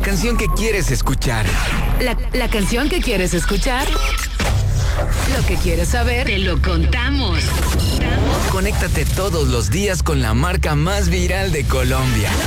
canción que quieres escuchar. La canción que quieres escuchar. Lo que quieres saber, te lo contamos. Conéctate todos los días con la marca más viral de Colombia.